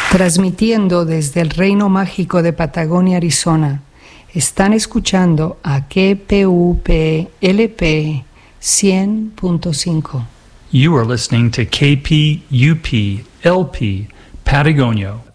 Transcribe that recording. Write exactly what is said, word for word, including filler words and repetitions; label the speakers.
Speaker 1: Transmitiendo desde el Reino Mágico de Patagonia, Arizona, están escuchando a K P U P L P cien punto cinco.
Speaker 2: You are listening to K P U P L P Patagonia